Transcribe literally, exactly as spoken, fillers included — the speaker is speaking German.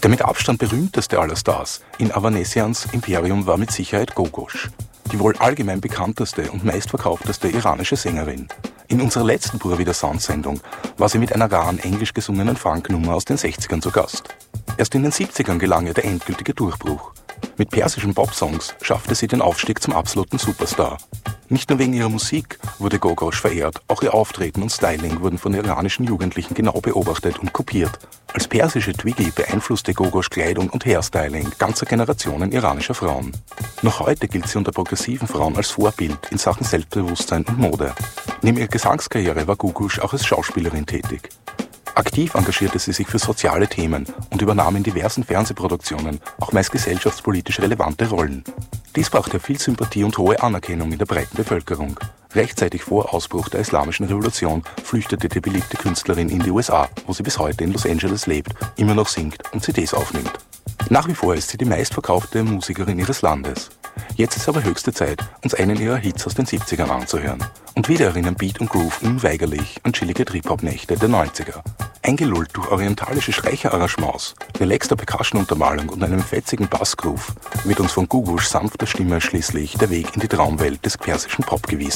Der mit Abstand berühmteste aller Stars in Avanesians Imperium war mit Sicherheit Gogosch, die wohl allgemein bekannteste und meistverkaufteste iranische Sängerin. In unserer letzten Pura Vida Sound-Sendung war sie mit einer raren englisch gesungenen Funknummer aus den sechzigern zu Gast. Erst in den siebzigern gelang ihr der endgültige Durchbruch. Mit persischen Popsongs schaffte sie den Aufstieg zum absoluten Superstar. Nicht nur wegen ihrer Musik wurde Gogosch verehrt, auch ihr Auftreten und Styling wurden von iranischen Jugendlichen genau beobachtet und kopiert. Als persische Twiggy beeinflusste Gogosch Kleidung und Hairstyling ganzer Generationen iranischer Frauen. Noch heute gilt sie unter progressiven Frauen als Vorbild in Sachen Selbstbewusstsein und Mode. Neben ihrer Gesangskarriere war Gogosch auch als Schauspielerin tätig. Aktiv engagierte sie sich für soziale Themen und übernahm in diversen Fernsehproduktionen auch meist gesellschaftspolitisch relevante Rollen. Dies brachte viel Sympathie und hohe Anerkennung in der breiten Bevölkerung. Rechtzeitig vor Ausbruch der Islamischen Revolution flüchtete die beliebte Künstlerin in die U S A, wo sie bis heute in Los Angeles lebt, immer noch singt und C Ds aufnimmt. Nach wie vor ist sie die meistverkaufte Musikerin ihres Landes. Jetzt ist aber höchste Zeit, uns einen ihrer Hits aus den siebzigern anzuhören. Und wieder erinnern Beat und Groove unweigerlich an chillige Trip-Hop-Nächte der neunziger. Eingelullt durch orientalische Streicherarrangements, relaxter Percussion-Untermalung und einem fetzigen Bassgroove wird uns von Gogoschs sanfter Stimme schließlich der Weg in die Traumwelt des persischen Pop gewiesen.